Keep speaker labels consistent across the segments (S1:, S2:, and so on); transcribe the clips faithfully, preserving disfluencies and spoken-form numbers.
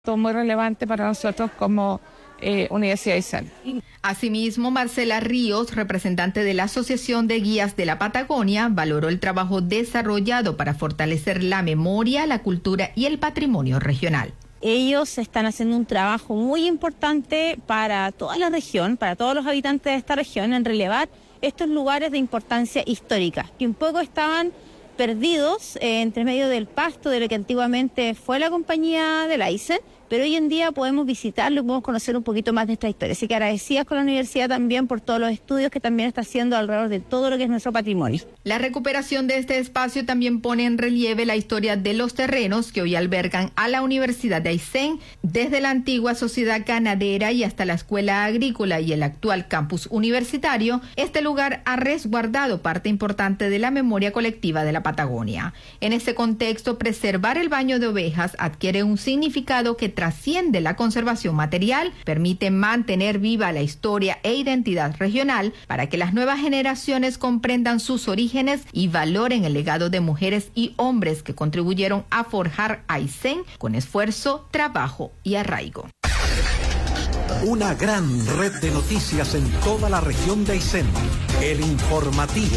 S1: Muy relevante para nosotros como eh, Universidad de Aysén.
S2: Asimismo, Marcela Ríos, representante de la Asociación de Guías de la Patagonia, valoró el trabajo desarrollado para fortalecer la memoria, la cultura y el patrimonio regional.
S3: Ellos están haciendo un trabajo muy importante para toda la región, para todos los habitantes de esta región, en relevar estos lugares de importancia histórica, que un poco estaban perdidos eh, entre medio del pasto de lo que antiguamente fue la compañía del Aysén, pero hoy en día podemos visitarlo y podemos conocer un poquito más de esta historia. Así que agradecidas con la universidad también por todos los estudios que también está haciendo alrededor de todo lo que es nuestro patrimonio.
S2: La recuperación de este espacio también pone en relieve la historia de los terrenos que hoy albergan a la Universidad de Aysén, desde la antigua sociedad ganadera y hasta la escuela agrícola y el actual campus universitario. Este lugar ha resguardado parte importante de la memoria colectiva de la Patagonia. En ese contexto, preservar el baño de ovejas adquiere un significado que trasciende la conservación material, permite mantener viva la historia e identidad regional para que las nuevas generaciones comprendan sus orígenes y valoren el legado de mujeres y hombres que contribuyeron a forjar Aysén con esfuerzo, trabajo y arraigo.
S4: Una gran red de noticias en toda la región de Aysén. El Informativo.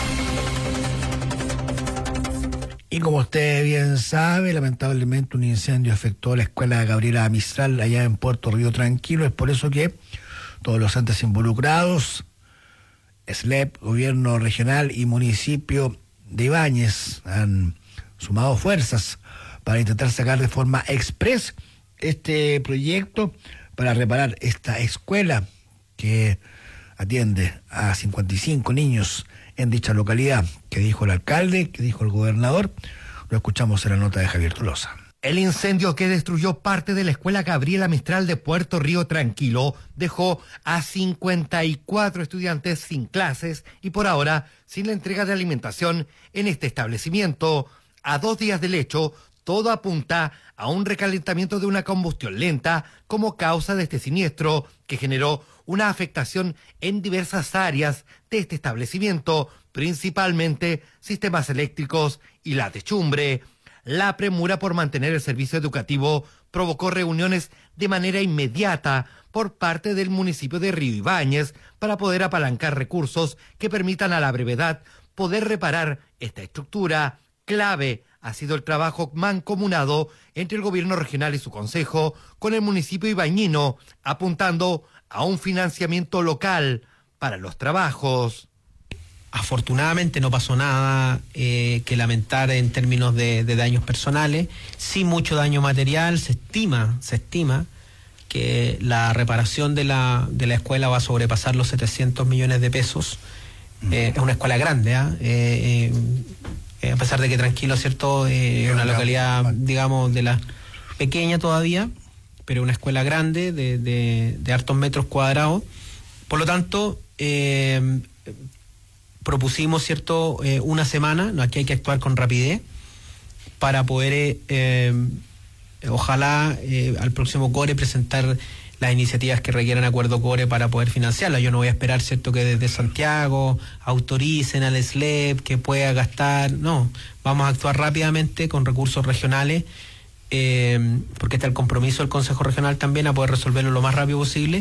S5: Y como usted bien sabe, lamentablemente un incendio afectó la escuela Gabriela Mistral allá en Puerto Río Tranquilo. Es por eso que todos los entes involucrados, S L E P, Gobierno Regional y Municipio de Ibáñez, han sumado fuerzas para intentar sacar de forma express este proyecto para reparar esta escuela que atiende a cincuenta y cinco niños en dicha localidad. ¿Qué dijo el alcalde? ¿Qué dijo el gobernador? Lo escuchamos en la nota de Javier Tolosa.
S6: El incendio que destruyó parte de la escuela Gabriela Mistral de Puerto Río Tranquilo dejó a cincuenta y cuatro estudiantes sin clases y por ahora sin la entrega de alimentación en este establecimiento. A dos días del hecho, todo apunta a un recalentamiento de una combustión lenta como causa de este siniestro que generó una afectación en diversas áreas de este establecimiento, principalmente sistemas eléctricos y la techumbre. La premura por mantener el servicio educativo provocó reuniones de manera inmediata por parte del municipio de Río Ibáñez para poder apalancar recursos que permitan a la brevedad poder reparar esta estructura. Clave ha sido el trabajo mancomunado entre el gobierno regional y su consejo con el municipio ibañino, apuntando a un financiamiento local para los trabajos.
S7: Afortunadamente no pasó nada eh, que lamentar en términos de, de daños personales, sí mucho daño material. Se estima, se estima que la reparación de la, de la escuela va a sobrepasar los setecientos millones de pesos. Eh, es una escuela grande, ¿eh? Eh, eh, a pesar de que Tranquilo, ¿cierto? Eh, es una localidad, digamos, de la pequeña todavía, pero una escuela grande de, de, de hartos metros cuadrados. Por lo tanto, eh, propusimos, ¿cierto?, eh, una semana, no, aquí hay que actuar con rapidez, para poder, eh, eh, ojalá, eh, al próximo CORE presentar las iniciativas que requieran acuerdo CORE para poder financiarla. Yo no voy a esperar, ¿cierto?, que desde Santiago autoricen al S L E P, que pueda gastar, no, vamos a actuar rápidamente con recursos regionales, eh, porque está el compromiso del Consejo Regional también a poder resolverlo lo más rápido posible.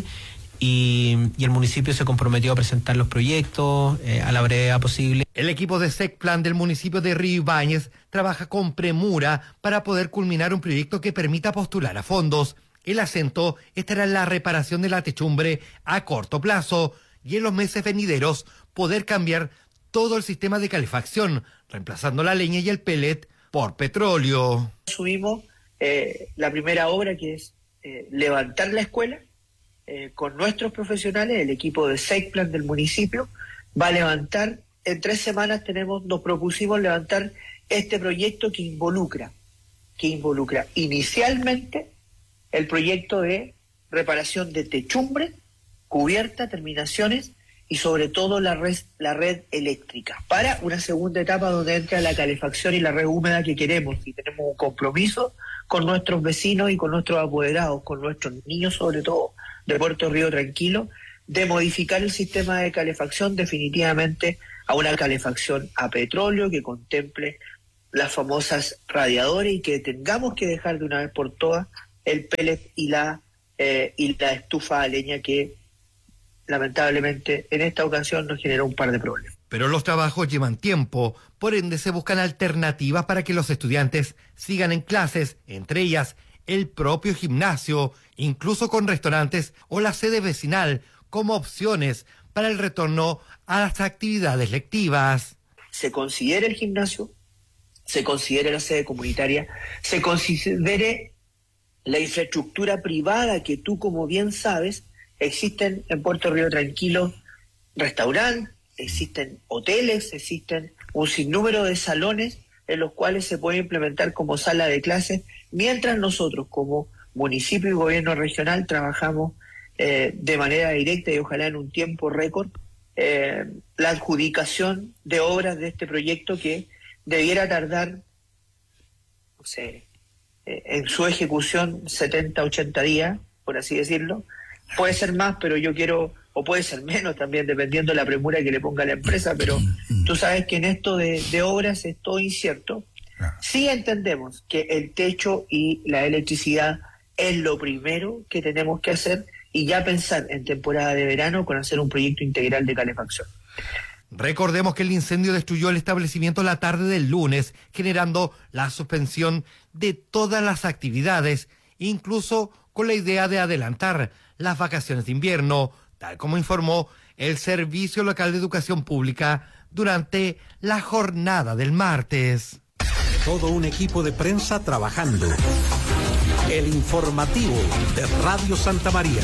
S7: Y, y el municipio se comprometió a presentar los proyectos eh, a la brevedad posible.
S6: El equipo de SECPLAN del municipio de Río Ibáñez trabaja con premura para poder culminar un proyecto que permita postular a fondos. El acento estará en la reparación de la techumbre a corto plazo y en los meses venideros poder cambiar todo el sistema de calefacción, reemplazando la leña y el pellet por petróleo.
S8: Subimos eh, la primera obra, que es eh, levantar la escuela. Eh, con nuestros profesionales, el equipo de SECPLAN del municipio va a levantar, en tres semanas tenemos, nos propusimos levantar este proyecto que involucra, que involucra inicialmente el proyecto de reparación de techumbre, cubierta, terminaciones y sobre todo la red, la red eléctrica, para una segunda etapa donde entra la calefacción y la red húmeda que queremos, y tenemos un compromiso con nuestros vecinos y con nuestros apoderados, con nuestros niños sobre todo, de Puerto Río Tranquilo, de modificar el sistema de calefacción definitivamente a una calefacción a petróleo que contemple las famosas radiadores y que tengamos que dejar de una vez por todas el pellet y la, eh, y la estufa a leña que lamentablemente en esta ocasión nos generó un par de problemas.
S6: Pero los trabajos llevan tiempo, por ende se buscan alternativas para que los estudiantes sigan en clases, entre ellas el propio gimnasio, incluso con restaurantes o la sede vecinal como opciones para el retorno a las actividades lectivas.
S8: Se considere el gimnasio, se considere la sede comunitaria, se considere la infraestructura privada que tú, como bien sabes, existen en Puerto Río Tranquilo restaurantes, existen hoteles, existen un sinnúmero de salones en los cuales se puede implementar como sala de clases, mientras nosotros como municipio y gobierno regional trabajamos eh, de manera directa y ojalá en un tiempo récord eh, la adjudicación de obras de este proyecto que debiera tardar, no sé, eh, en su ejecución setenta, ochenta días, por así decirlo. Puede ser más, pero yo quiero, o puede ser menos también, dependiendo de la premura que le ponga la empresa, pero tú sabes que en esto de, de obras es todo incierto. Sí entendemos que el techo y la electricidad es lo primero que tenemos que hacer y ya pensar en temporada de verano con hacer un proyecto integral de calefacción.
S6: Recordemos que el incendio destruyó el establecimiento la tarde del lunes, generando la suspensión de todas las actividades, incluso con la idea de adelantar las vacaciones de invierno, tal como informó el Servicio Local de Educación Pública durante la jornada del martes.
S4: Todo un equipo de prensa trabajando. El informativo de Radio Santa María.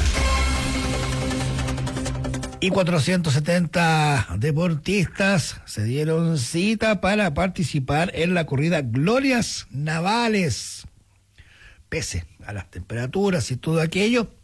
S5: Y cuatrocientos setenta deportistas se dieron cita para participar en la corrida Glorias Navales. Pese a las temperaturas y todo aquello,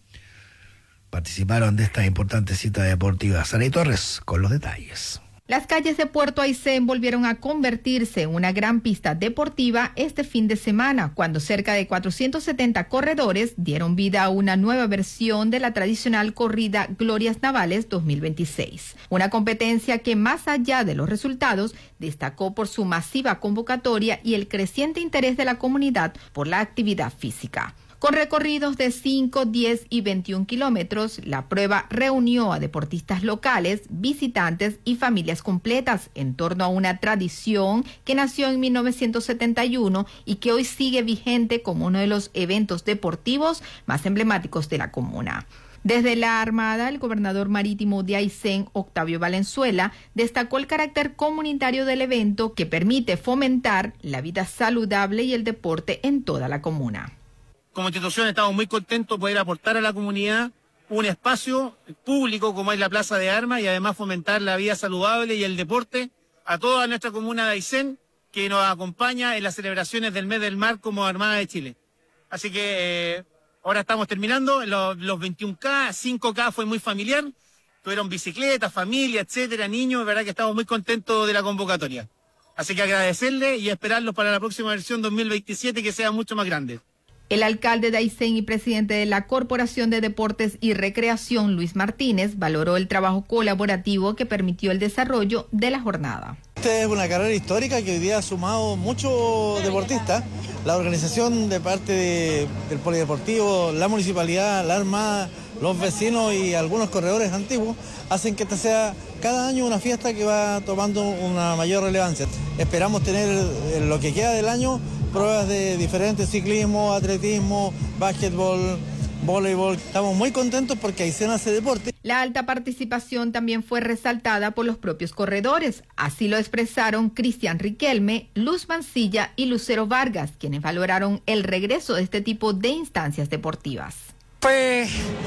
S5: participaron de esta importante cita deportiva. Sara Torres con los detalles.
S2: Las calles de Puerto Aysén volvieron a convertirse en una gran pista deportiva este fin de semana, cuando cerca de cuatrocientos setenta corredores dieron vida a una nueva versión de la tradicional corrida Glorias Navales dos mil veintiséis. Una competencia que, más allá de los resultados, destacó por su masiva convocatoria y el creciente interés de la comunidad por la actividad física. Con recorridos de cinco, diez y veintiún kilómetros, la prueba reunió a deportistas locales, visitantes y familias completas en torno a una tradición que nació en mil novecientos setenta y uno y que hoy sigue vigente como uno de los eventos deportivos más emblemáticos de la comuna. Desde la Armada, el gobernador marítimo de Aysén, Octavio Valenzuela, destacó el carácter comunitario del evento que permite fomentar la vida saludable y el deporte en toda la comuna.
S9: Como institución estamos muy contentos de poder aportar a la comunidad un espacio público como es la Plaza de Armas y además fomentar la vida saludable y el deporte a toda nuestra comuna de Aysén que nos acompaña en las celebraciones del mes del mar como Armada de Chile. Así que eh, ahora estamos terminando, los, los veintiún K, cinco K fue muy familiar, tuvieron bicicletas, familia, etcétera, niños, verdad que estamos muy contentos de la convocatoria. Así que agradecerle y esperarlos para la próxima versión dos mil veintisiete que sea mucho más grande.
S2: El alcalde de Aysén y presidente de la Corporación de Deportes y Recreación, Luis Martínez, valoró el trabajo colaborativo que permitió el desarrollo de la jornada.
S10: Esta es una carrera histórica que hoy día ha sumado muchos deportistas. La organización de parte de, del Polideportivo, la Municipalidad, la Armada, los vecinos y algunos corredores antiguos hacen que esta sea cada año una fiesta que va tomando una mayor relevancia. Esperamos tener en lo que queda del año pruebas de diferentes: ciclismo, atletismo, básquetbol, voleibol. Estamos muy contentos porque Aysén hace deporte.
S2: La alta participación también fue resaltada por los propios corredores. Así lo expresaron Cristian Riquelme, Luz Mancilla y Lucero Vargas, quienes valoraron el regreso de este tipo de instancias deportivas.
S11: Fue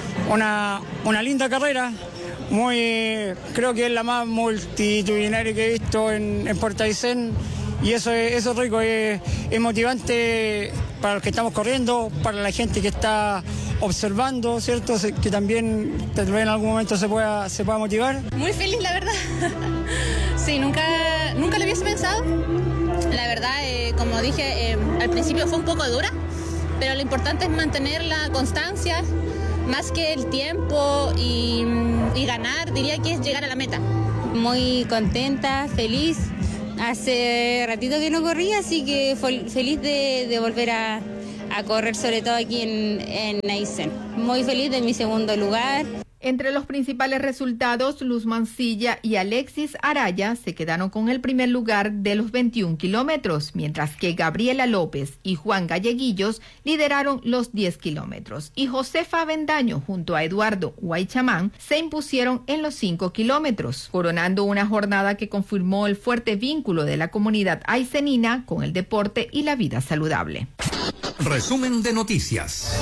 S11: una, una linda carrera, muy, creo que es la más multitudinaria que he visto en, en Puerto Aysén. Y eso es, eso es rico, es, es motivante para los que estamos corriendo, para la gente que está observando, ¿cierto? Que también tal vez en algún momento se pueda, se pueda motivar.
S12: Muy feliz, la verdad. Sí, nunca, nunca lo hubiese pensado. La verdad, eh, como dije, eh, al principio fue un poco dura, pero lo importante es mantener la constancia, más que el tiempo y, y ganar, diría que es llegar a la meta.
S13: Muy contenta, feliz. Hace ratito que no corría, así que feliz de, de volver a, a correr, sobre todo aquí en, en Aysén. Muy feliz de mi segundo lugar.
S2: Entre los principales resultados, Luz Mancilla y Alexis Araya se quedaron con el primer lugar de los veintiún kilómetros, mientras que Gabriela López y Juan Galleguillos lideraron los diez kilómetros. Y Josefa Avendaño junto a Eduardo Guaychamán se impusieron en los cinco kilómetros, coronando una jornada que confirmó el fuerte vínculo de la comunidad aycenina con el deporte y la vida saludable.
S4: Resumen de noticias.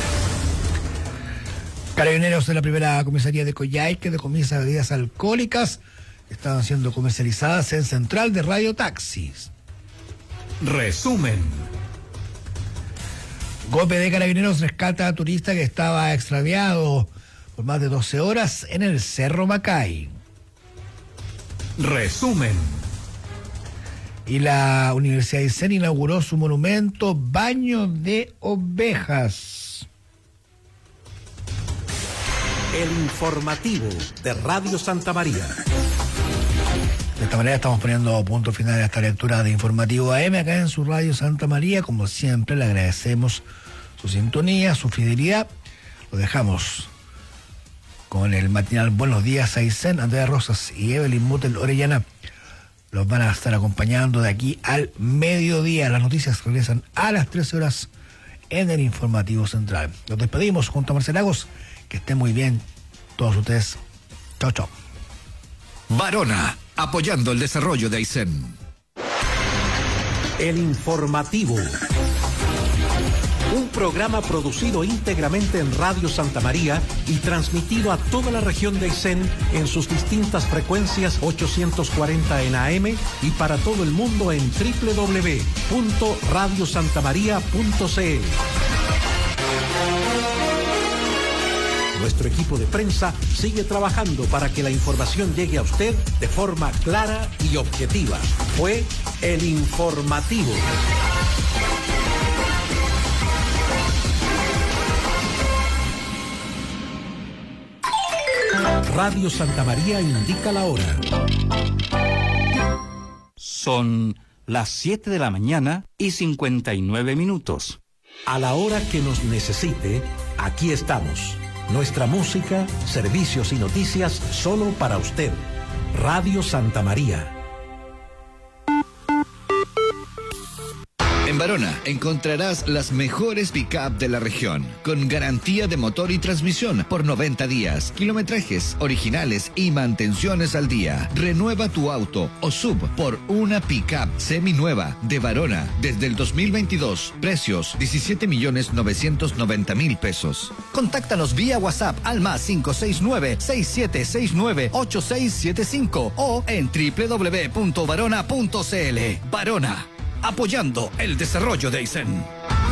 S5: Carabineros de la primera comisaría de Coyhaique decomisa bebidas alcohólicas que estaban siendo comercializadas en Central de Radio Taxis.
S4: Resumen.
S5: Golpe de Carabineros rescata a turista que estaba extraviado por más de doce horas en el Cerro Macay.
S4: Resumen.
S5: Y la Universidad de Aysén inauguró su monumento Baño de Ovejas.
S4: El informativo de Radio Santa María.
S5: De esta manera estamos poniendo punto final a esta lectura de Informativo A M acá en su Radio Santa María. Como siempre, le agradecemos su sintonía, su fidelidad. Lo dejamos con el matinal Buenos Días Aysén. Andrea Rosas y Evelyn Mutel Orellana los van a estar acompañando de aquí al mediodía. Las noticias regresan a las trece horas en el Informativo Central. Nos despedimos junto a Marcela Lagos. Que estén muy bien todos ustedes. Chao, chao.
S14: Varona, apoyando el desarrollo de Aysén.
S4: El informativo. Un programa producido íntegramente en Radio Santa María y transmitido a toda la región de Aysén en sus distintas frecuencias ochocientos cuarenta en A M y para todo el mundo en doble u doble u doble u punto radio santa maría punto c l. Nuestro equipo de prensa sigue trabajando para que la información llegue a usted de forma clara y objetiva. Fue el informativo. Radio Santa María indica la hora.
S15: Son las siete de la mañana y cincuenta y nueve minutos.
S4: A la hora que nos necesite, aquí estamos. Nuestra música, servicios y noticias solo para usted. Radio Santa María.
S14: En Varona encontrarás las mejores pick-up de la región, con garantía de motor y transmisión por noventa días, kilometrajes originales y mantenciones al día. Renueva tu auto o sub por una pick-up seminueva de Varona desde el dos mil veintidós. Precios diecisiete millones novecientos noventa mil pesos.
S16: Contáctanos vía WhatsApp al más cinco seis nueve, seis siete seis nueve, ocho seis siete cinco o en doble u doble u doble u punto varona punto c l. Varona, apoyando el desarrollo de Aysén.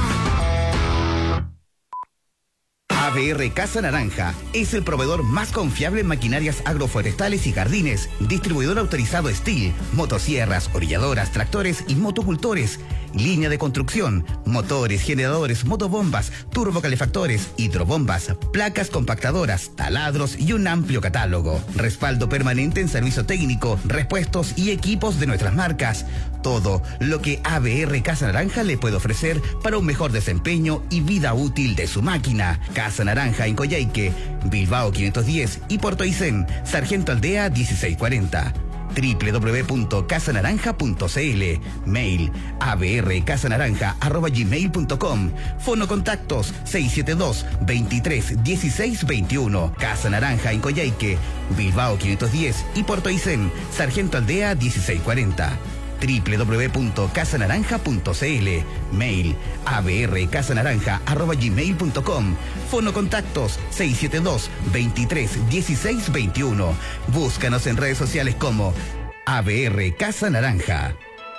S17: A B R Casa Naranja es el proveedor más confiable en maquinarias agroforestales y jardines, distribuidor autorizado Steel, motosierras, orilladoras, tractores y motocultores, línea de construcción, motores, generadores, motobombas, turbocalefactores, hidrobombas, placas compactadoras, taladros y un amplio catálogo. Respaldo permanente en servicio técnico, repuestos y equipos de nuestras marcas. Todo lo que A B R Casa Naranja le puede ofrecer para un mejor desempeño y vida útil de su máquina. Casa Naranja en Coyhaique, Bilbao quinientos diez y Puerto Aysén, Sargento Aldea dieciséis cuarenta. doble u doble u doble u punto casa naranja punto c l. Mail abrcasanaranja arroba gmail punto com. Fono contactos seis siete dos, veintitrés, dieciséis veintiuno. Casa Naranja en Coyhaique, Bilbao quinientos diez y Puerto Aysén, Sargento Aldea dieciséis cuarenta. doble u doble u doble u punto casa naranja punto c l. Mail abrcasanaranja arroba gmail punto com. Fono contactos seis siete dos, veintitrés, dieciséis veintiuno. Búscanos en redes sociales como A B R Casa Naranja.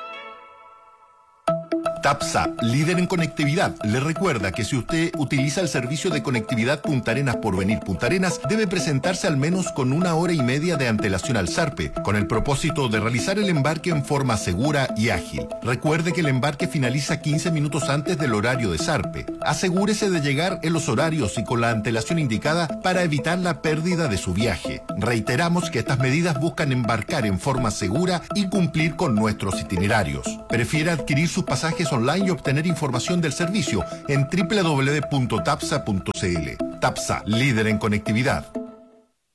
S18: TAPSA, líder en conectividad, le recuerda que si usted utiliza el servicio de conectividad Punta Arenas por Venir Punta Arenas, debe presentarse al menos con una hora y media de antelación al ZARPE, con el propósito de realizar el embarque en forma segura y ágil. Recuerde que el embarque finaliza quince minutos antes del horario de ZARPE. Asegúrese de llegar en los horarios y con la antelación indicada para evitar la pérdida de su viaje. Reiteramos que estas medidas buscan embarcar en forma segura y cumplir con nuestros itinerarios. Prefiere adquirir sus pasajes consultas online y obtener información del servicio en doble u doble u doble u punto tapsa punto c l. Tapsa, líder en conectividad.